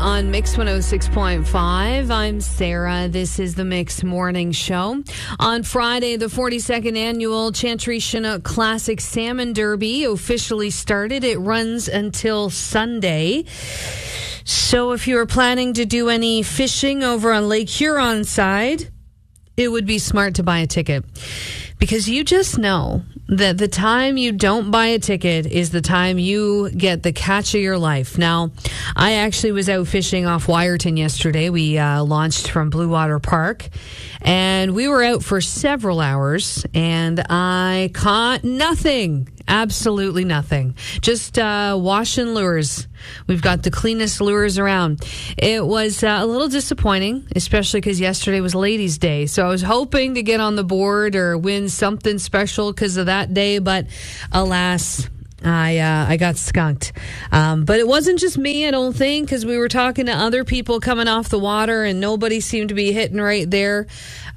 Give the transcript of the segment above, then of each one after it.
on Mix 106.5. I'm Sarah. This is the Mix Morning Show. On Friday, the 42nd annual Chantry Chinook Classic Salmon Derby officially started. It runs until Sunday. So if you were planning to do any fishing over on Lake Huron side, it would be smart to buy a ticket. Because you just know that the time you don't buy a ticket is the time you get the catch of your life. Now, I actually was out fishing off Wyerton yesterday. We launched from Blue Water Park, and we were out for several hours, and I caught nothing. Absolutely nothing. Just washing lures. We've got the cleanest lures around. It was a little disappointing, especially because yesterday was Ladies' Day. So I was hoping to get on the board or win something special because of that day. But alas, I got skunked. But it wasn't just me, I don't think, because we were talking to other people coming off the water and nobody seemed to be hitting right there.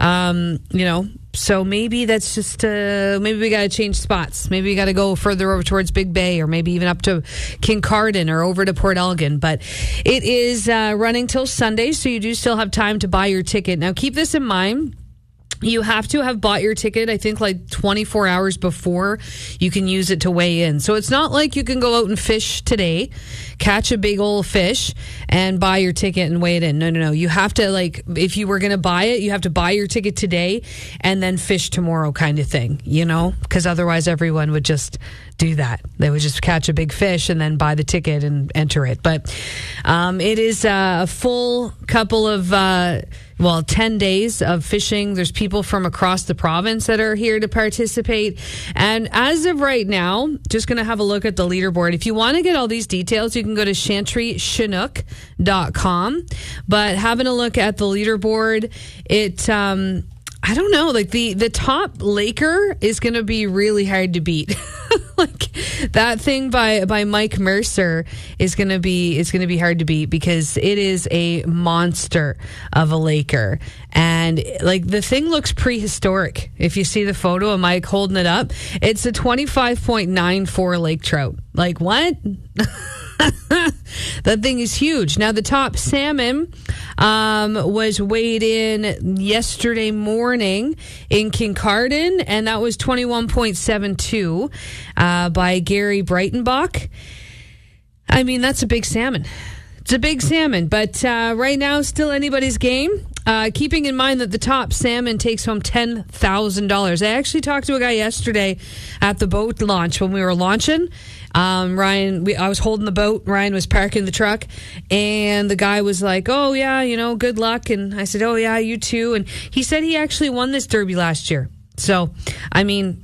So maybe that's just, maybe we got to change spots. Maybe we got to go further over towards Big Bay or maybe even up to Kincardine or over to Port Elgin. But it is running till Sunday, so you do still have time to buy your ticket. Now, keep this in mind. You have to have bought your ticket, I think, like 24 hours before you can use it to weigh in. So it's not like you can go out and fish today, catch a big old fish, and buy your ticket and weigh it in. No. You have to, like, if you were going to buy it, you have to buy your ticket today and then fish tomorrow kind of thing, you know? Because otherwise everyone would just do that. They would just catch a big fish and then buy the ticket and enter it. But it is a full couple of 10 days of fishing. There's people from across the province that are here to participate. And as of right now, just going to have a look at the leaderboard. If you want to get all these details, you can go to chantrychinook.com. But having a look at the leaderboard, I don't know, like the top Laker is going to be really hard to beat. Like that thing by Mike Mercer is going to be hard to beat because it is a monster of a Laker. And like the thing looks prehistoric. If you see the photo of Mike holding it up, it's a 25.94 lake trout. Like what? That thing is huge. Now, the top salmon was weighed in yesterday morning in Kincardine, and that was 21.72 by Gary Breitenbach. I mean, that's a big salmon. It's a big salmon, but right now, still anybody's game. Keeping in mind that the top salmon takes home $10,000. I actually talked to a guy yesterday at the boat launch when we were launching. Ryan, I was holding the boat. Ryan was parking the truck, and the guy was like, "Oh yeah, good luck." And I said, "Oh yeah, you too." And he said he actually won this derby last year. So, I mean,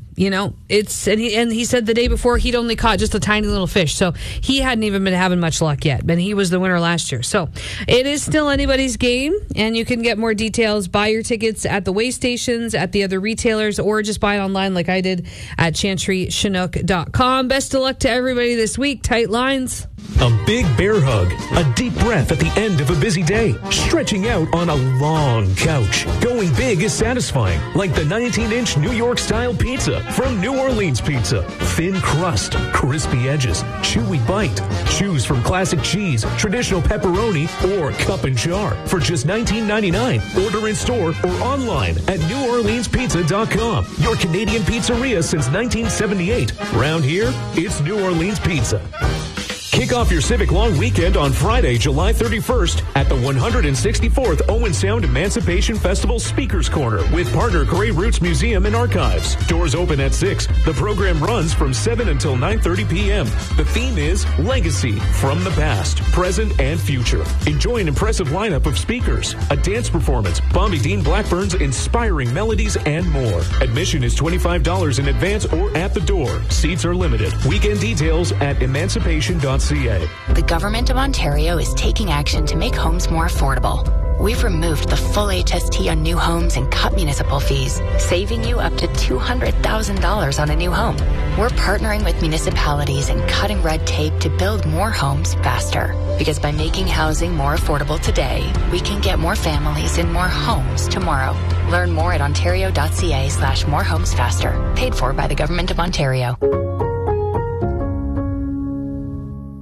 he said the day before he'd only caught just a tiny little fish. So he hadn't even been having much luck yet, but he was the winner last year. So it is still anybody's game, and you can get more details, buy your tickets at the weigh stations, at the other retailers, or just buy it online like I did at chantrychinook.com. Best of luck to everybody this week. Tight lines. A big bear hug, a deep breath at the end of a busy day, stretching out on a long couch. Going big is satisfying, like the 19-inch New York-style pizza from New Orleans Pizza. Thin crust, crispy edges, chewy bite. Choose from classic cheese, traditional pepperoni, or cup and char for just $19.99. Order in store or online at NewOrleansPizza.com. Your Canadian pizzeria since 1978. Round here, it's New Orleans Pizza. Kick off your Civic Long Weekend on Friday, July 31st at the 164th Owen Sound Emancipation Festival Speakers Corner with partner Grey Roots Museum and Archives. Doors open at 6. The program runs from 7 until 9:30 p.m. The theme is Legacy, from the past, present, and future. Enjoy an impressive lineup of speakers, a dance performance, Bobby Dean Blackburn's inspiring melodies, and more. Admission is $25 in advance or at the door. Seats are limited. Weekend details at emancipation.ca. The Government of Ontario is taking action to make homes more affordable. We've removed the full HST on new homes and cut municipal fees, saving you up to $200,000 on a new home. We're partnering with municipalities and cutting red tape to build more homes faster. Because by making housing more affordable today, we can get more families in more homes tomorrow. Learn more at ontario.ca/morehomesfaster. Paid for by the Government of Ontario.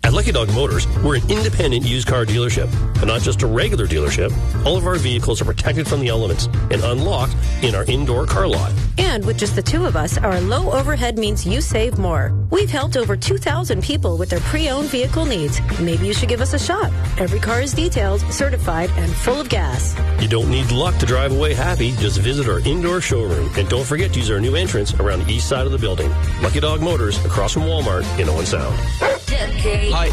At Lucky Dog Motors, we're an independent used car dealership, but not just a regular dealership. All of our vehicles are protected from the elements and unlocked in our indoor car lot. And with just the two of us, our low overhead means you save more. We've helped over 2,000 people with their pre-owned vehicle needs. Maybe you should give us a shot. Every car is detailed, certified, and full of gas. You don't need luck to drive away happy. Just visit our indoor showroom. And don't forget to use our new entrance around the east side of the building. Lucky Dog Motors, across from Walmart in Owen Sound. Hi.